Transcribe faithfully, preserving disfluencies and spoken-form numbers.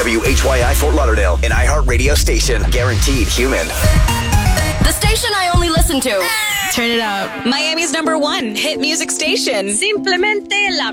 W H Y I Fort Lauderdale, an iHeartRadio station. Guaranteed human. The station I only listen to. Turn it up. Miami's number one hit music station. Simplemente la